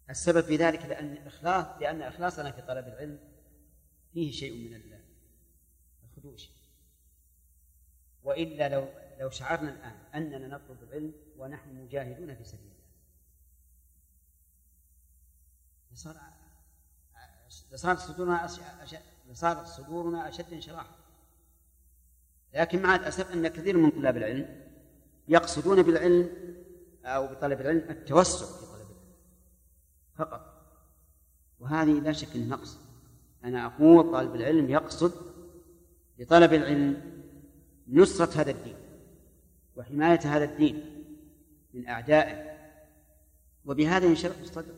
السبب في ذلك لأن إخلاصنا في طلب العلم فيه شيء من الخدوش، وإلا لو شعرنا الآن أننا نطلب العلم ونحن مجاهدون في سبيل الله لصارت صدورنا أشد انشراحا. لكن مع الأسف أن كثير من طلاب العلم يقصدون بالعلم أو بطلب العلم التوسع في طلب العلم فقط، وهذه لا شك أنه نقص. أنا أقول طالب العلم يقصد بطلب العلم نصرة هذا الدين وحماية هذا الدين من أعدائه، وبهذا ينشرح الصدر،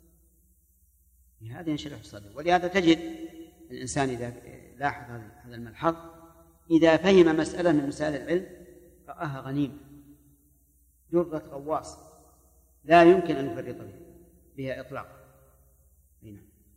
ولهذا تجد الإنسان إذا لاحظ هذا الملحظ إذا فهم مسألة من مسائل العلم رآها غنيمة درة غواص لا يمكن أن يفرط بها إطلاقا. هنا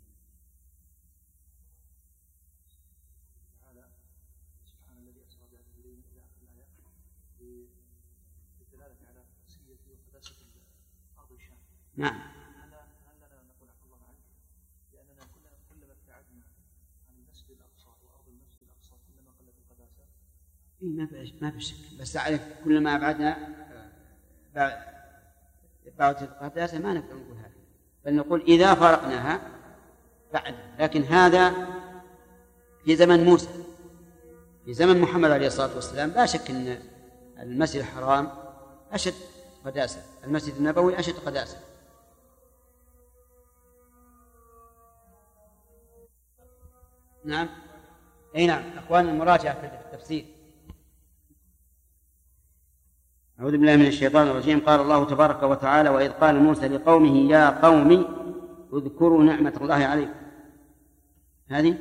نعم. هل لنا نقول عفى الله عنك لأننا كلما ابتعدنا عن المسجد الأقصى وأرض المسجد الأقصى كلما قلت القداسة؟ ما في شك، بس أعرف كلما أبعدنا بعد القداسة ما نقدر نقول هذا، بل نقول إذا فارقناها بعد. لكن هذا في زمن موسى، في زمن محمد عليه الصلاة والسلام لا شك أن المسجد الحرام أشد قداسة، المسجد النبوي أشد قداسة. نعم أي نعم. أخوان المراجعة في التفسير. أعوذ بالله من الشيطان الرجيم. قال الله تبارك وتعالى: وإذ قال موسى لقومه يا قوم اذكروا نعمة الله عليكم. هذه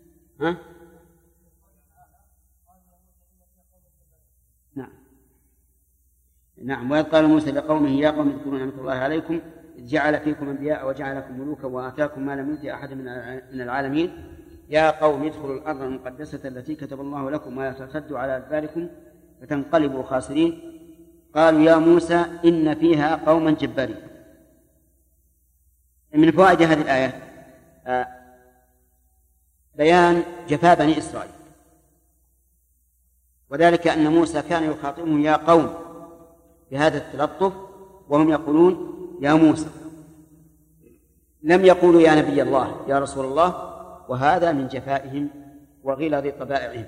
نعم. وإذ قال موسى لقومه يا قوم اذكروا نعمة الله عليكم إذ جعل فيكم أنبياء وجعلكم ملوكا وآتاكم ما لم يؤت أحد من العالمين يا قوم ادخلوا الأرض المقدسة التي كتب الله لكم ولا ترتدوا على أدباركم فتنقلبوا خاسرين. قالوا يا موسى إن فيها قوما جبارين. من فوائد هذه الآية بيان جفاء بني إسرائيل، وذلك أن موسى كان يخاطبهم يا قوم بهذا التلطف وهم يقولون يا موسى، لم يقولوا يا نبي الله يا رسول الله، وهذا من جفائهم وغلظ طبائعهم.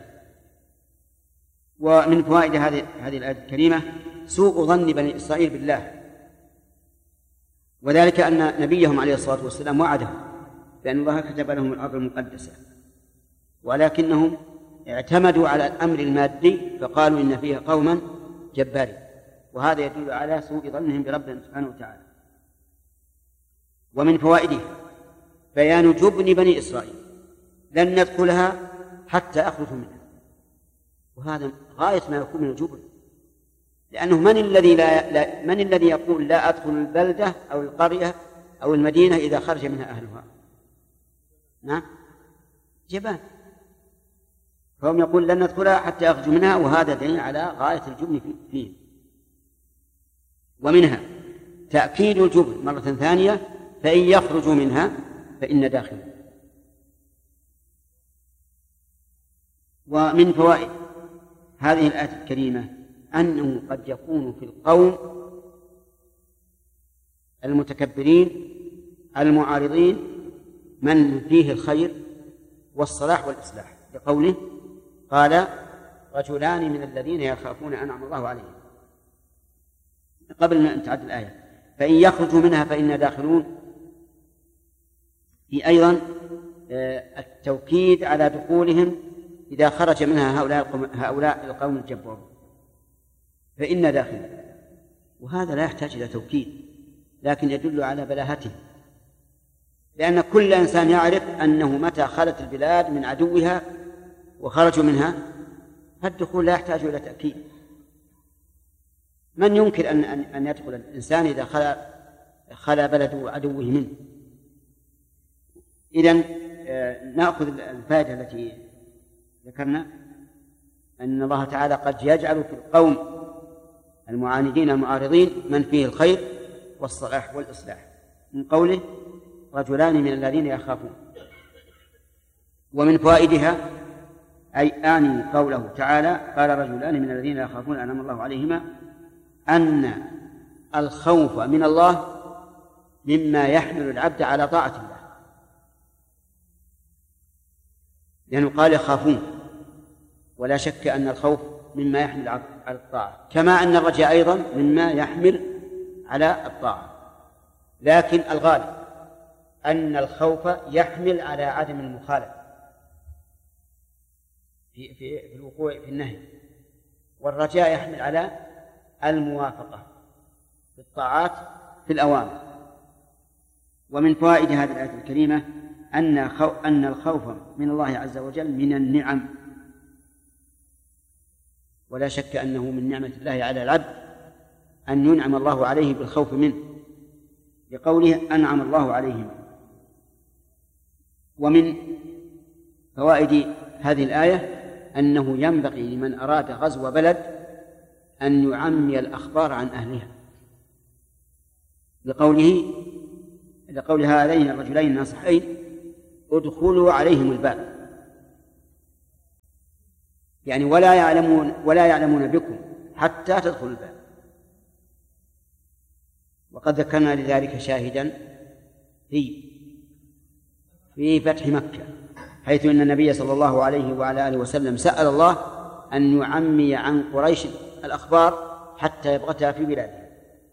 ومن فوائد هذه الآية الكريمة سوء ظن بني إسرائيل بالله، وذلك أن نبيهم عليه الصلاة والسلام وعدهم بأن الله كتب لهم الأرض المقدسة، ولكنهم اعتمدوا على الأمر المادي فقالوا إن فيها قوما جبارين، وهذا يدل على سوء ظنهم بربنا سبحانه وتعالى. ومن فوائده بيان جبن بني إسرائيل، لن ندخلها حتى أخرجوا منها، وهذا غاية ما يكون من الجبن، لأنه من الذي يقول لا أدخل البلدة أو القرية أو المدينة إذا خرج منها أهلها؟ نعم جبان، فهم يقول لن ندخلها حتى أخرجوا منها، وهذا دليل على غاية الجبن فيه. ومنها تأكيد الجبن مرة ثانية: فإن يخرجوا منها فإن داخل. ومن فوائد هذه الآية الكريمة أنه قد يكون في القوم المتكبرين المعارضين من فيه الخير والصلاح والإصلاح، لقوله قال رجلان من الذين يخافون أنعم الله عليهم. قبل أن تعد الآية فإن يخرجوا منها فإن داخلون، في أيضا التوكيد على دخولهم إذا خرج منها هؤلاء القوم الجبارون، فإن داخلون، وهذا لا يحتاج إلى توكيد لكن يدل على بلاهته، لأن كل إنسان يعرف أنه متى خلت البلاد من عدوها وخرجوا منها فالدخول لا يحتاج إلى تأكيد. من ينكر أن يدخل الإنسان إذا خلا بلد عدوه منه؟ إذن نأخذ الفائدة التي ذكرنا أن الله تعالى قد يجعل في القوم المعاندين المعارضين من فيه الخير والصلاح والإصلاح. من قوله رجلان من الذين يخافون. ومن فوائدها أعني قوله تعالى قال رجلان من الذين يخافون أنعم الله عليهما أن الخوف من الله مما يحمل العبد على طاعة الله، لأنه قال يخافون، ولا شك أن الخوف مما يحمل على الطاعة، كما أن الرجاء أيضا مما يحمل على الطاعة، لكن الغالب أن الخوف يحمل على عدم المخالفة في الوقوع في النهي، والرجاء يحمل على الموافقة في الطاعات في الأوامر. ومن فوائد هذه الآية الكريمة أن الخوف من الله عز وجل من النعم، ولا شك أنه من نعمة الله على العبد أن ينعم الله عليه بالخوف منه، لقوله أنعم الله عليهم. ومن فوائد هذه الآية أنه ينبغي لمن أراد غزو بلد أن يعمي الأخبار عن أهلها، لقول هذين الرجلين الناصحين ادخلوا عليهم الباب، يعني ولا يعلمون بكم حتى تدخلوا الباب. وقد ذكرنا لذلك شاهدا في فتح مكة، حيث أن النبي صلى الله عليه وعلى آله وسلم سأل الله أن يعمي عن قريش الأخبار حتى يبغتها في بلاده.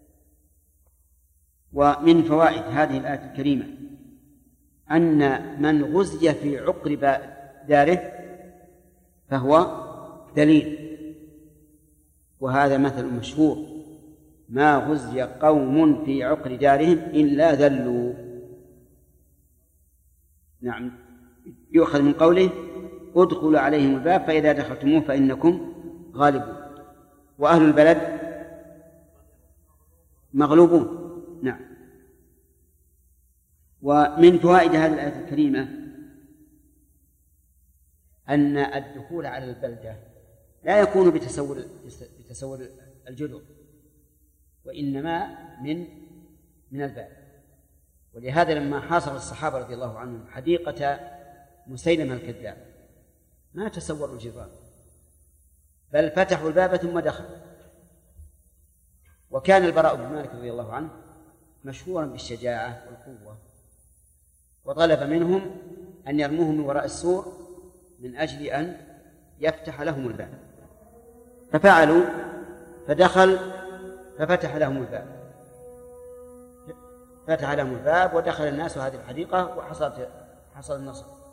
ومن فوائد هذه الآية الكريمة أن من غزي في عقر داره فهو ذليل، وهذا مثل مشهور: ما غزي قوم في عقر دارهم إلا ذلوا. نعم، يؤخذ من قوله ادخلوا عليهم الباب فإذا دخلتموه فإنكم غالبون، وأهل البلد مغلوبون. نعم. ومن فوائد هذه الآية الكريمة أن الدخول على البلدة لا يكون بتسول الجدر، وإنما من الباب. ولهذا لما حاصر الصحابة رضي الله عنهم حديقة مسيلمة الكذاب ما تسوروا الجدران، بل فتحوا الباب ثم دخلوا. وكان البراء بن مالك رضي الله عنه مشهورا بالشجاعة والقوة، وطلب منهم أن يرموه من وراء السور من أجل أن يفتح لهم الباب، ففعلوا، فدخل ففتح لهم الباب ودخل الناس هذه الحديقة وحصل النصر.